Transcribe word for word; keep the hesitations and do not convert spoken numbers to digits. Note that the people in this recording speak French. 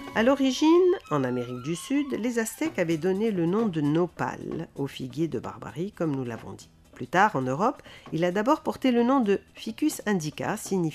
À l'origine, en Amérique du Sud, les Aztèques avaient donné le nom de nopal au figuier de Barbarie, comme nous l'avons dit. Plus tard, en Europe, il a d'abord porté le nom de Ficus indica, signifiant